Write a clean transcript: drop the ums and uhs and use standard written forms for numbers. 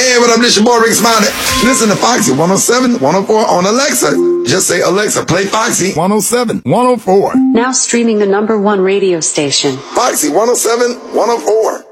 Hey, what up? This your boy Rick Smiley. Listen to Foxy 107, 104 on Alexa. Just say, Alexa, play Foxy 107, 104. Now streaming the #1 radio station. Foxy 107, 104.